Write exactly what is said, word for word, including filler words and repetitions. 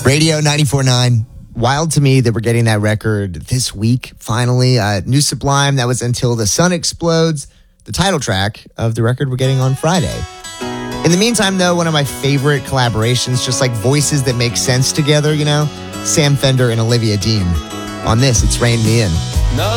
Radio ninety-four point nine. Wild to me that we're getting that record this week, finally. Uh, New Sublime, that was Until the Sun Explodes, the title track of the record we're getting on Friday. In the meantime, though, one of my favorite collaborations, just like voices that make sense together, you know, Sam Fender and Olivia Dean. On this, it's Rein Me In. No